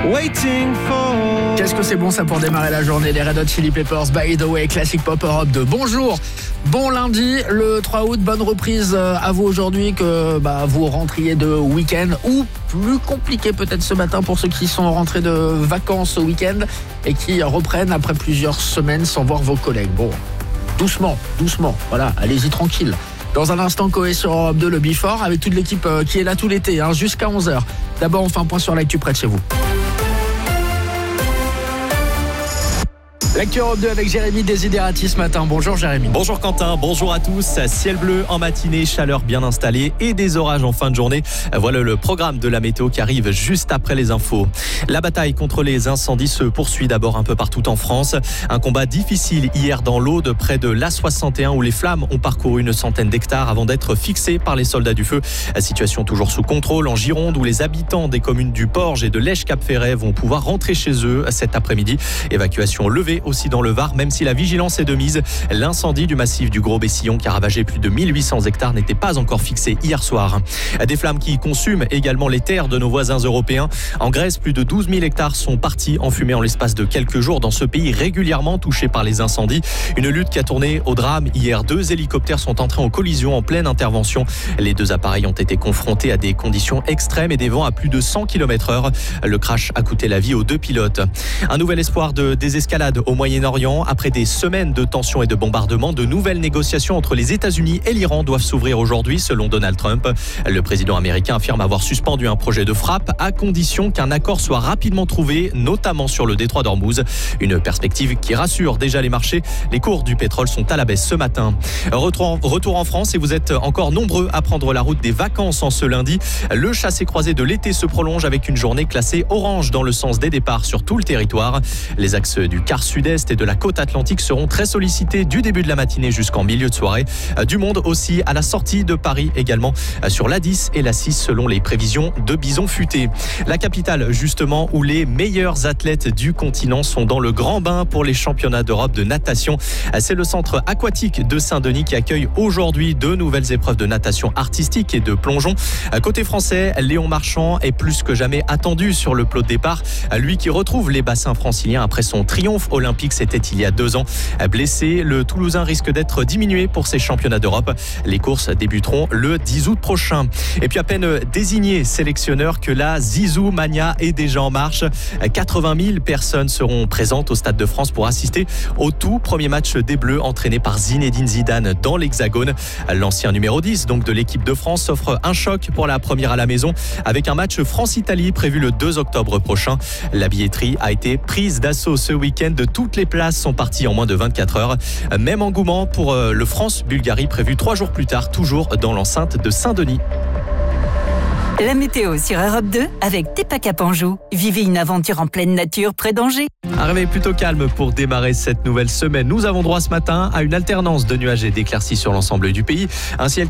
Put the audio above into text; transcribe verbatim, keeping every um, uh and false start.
Waiting for... Qu'est-ce que c'est bon ça pour démarrer la journée, les Red Hot Chili Peppers, By the Way, Classic Pop Europe deux. Bonjour, bon lundi, le trois août, bonne reprise à vous aujourd'hui, que bah, vous rentriez de week-end ou plus compliqué peut-être ce matin pour ceux qui sont rentrés de vacances au week-end et qui reprennent après plusieurs semaines sans voir vos collègues. Bon, doucement, doucement, voilà, allez-y tranquille. Dans un instant, Coé sur Europe deux, le Before, avec toute l'équipe qui est là tout l'été, hein, jusqu'à onze heures. D'abord, on fait un point sur l'actu près de chez vous. L'actu Europe deux avec Jérémy Desiderati ce matin. Bonjour Jérémy. Bonjour Quentin, bonjour à tous. Ciel bleu en matinée, chaleur bien installée et des orages en fin de journée. Voilà le programme de la météo qui arrive juste après les infos. La bataille contre les incendies se poursuit d'abord un peu partout en France. Un combat difficile hier dans l'Aude, près de l'A soixante et un, où les flammes ont parcouru une centaine d'hectares avant d'être fixées par les soldats du feu. La situation toujours sous contrôle en Gironde, où les habitants des communes du Porge et de Lèche-Cap-Ferret vont pouvoir rentrer chez eux cet après-midi. Évacuation levée aussi dans le Var, même si la vigilance est de mise. L'incendie du massif du Gros-Bessillon qui a ravagé plus de mille huit cents hectares n'était pas encore fixé hier soir. Des flammes qui consument également les terres de nos voisins européens. En Grèce, plus de douze mille hectares sont partis en fumée en l'espace de quelques jours dans ce pays régulièrement touché par les incendies. Une lutte qui a tourné au drame. Hier, deux hélicoptères sont entrés en collision en pleine intervention. Les deux appareils ont été confrontés à des conditions extrêmes et des vents à plus de cent kilomètres heure. Le crash a coûté la vie aux deux pilotes. Un nouvel espoir de désescalade au Moyen-Orient. Après des semaines de tensions et de bombardements, de nouvelles négociations entre les États-Unis et l'Iran doivent s'ouvrir aujourd'hui, selon Donald Trump. Le président américain affirme avoir suspendu un projet de frappe à condition qu'un accord soit rapidement trouvé, notamment sur le détroit d'Ormuz. Une perspective qui rassure déjà les marchés. Les cours du pétrole sont à la baisse ce matin. Retour en, retour en France et vous êtes encore nombreux à prendre la route des vacances en ce lundi. Le chassé-croisé de l'été se prolonge avec une journée classée orange dans le sens des départs sur tout le territoire. Les axes du quart sud-est et de la côte atlantique seront très sollicités du début de la matinée jusqu'en milieu de soirée. Du monde aussi à la sortie de Paris également sur l'A dix et l'A six selon les prévisions de Bison Futé. La capitale justement où les meilleurs athlètes du continent sont dans le grand bain pour les championnats d'Europe de natation. C'est le centre aquatique de Saint-Denis qui accueille aujourd'hui deux nouvelles épreuves de natation artistique et de plongeon. Côté français, Léon Marchand est plus que jamais attendu sur le plot de départ. Lui qui retrouve les bassins franciliens après son triomphe olympique, c'était il y a deux ans. Blessé, le Toulousain risque d'être diminué pour ces championnats d'Europe. Les courses débuteront le dix août prochain. Et puis à peine désigné sélectionneur que la Zizou Mania est déjà en marche. quatre-vingt mille personnes seront présentes au Stade de France pour assister au tout premier match des Bleus entraîné par Zinedine Zidane dans l'Hexagone. L'ancien numéro dix donc de l'équipe de France s'offre un choc pour la première à la maison avec un match France-Italie prévu le deux octobre prochain. La billetterie a été prise d'assaut ce week-end. De toutes les places sont parties en moins de vingt-quatre heures. Même engouement pour le France-Bulgarie prévu trois jours plus tard, toujours dans l'enceinte de Saint-Denis. La météo sur Europe deux avec Tepa Cap Anjou. Vivez une aventure en pleine nature près d'Angers. Un réveil plutôt calme pour démarrer cette nouvelle semaine. Nous avons droit ce matin à une alternance de nuages et d'éclaircies sur l'ensemble du pays. Un ciel